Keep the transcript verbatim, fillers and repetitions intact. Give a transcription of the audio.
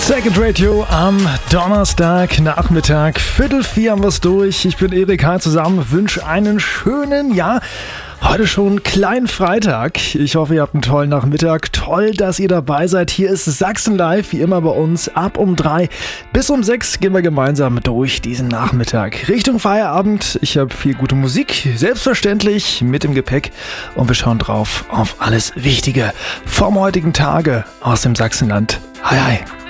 Second Radio am Donnerstag Nachmittag, Viertel vier haben wir es durch. Ich bin Erik Hein zusammen, wünsche einen schönen, ja, heute schon kleinen Freitag. Ich hoffe, ihr habt einen tollen Nachmittag. Toll, dass ihr dabei seid. Hier ist Sachsen Live, wie immer bei uns. Ab um drei bis um sechs gehen wir gemeinsam durch diesen Nachmittag. Richtung Feierabend. Ich habe viel gute Musik, selbstverständlich mit im Gepäck. Und wir schauen drauf auf alles Wichtige vom heutigen Tage aus dem Sachsenland. Hi, hi.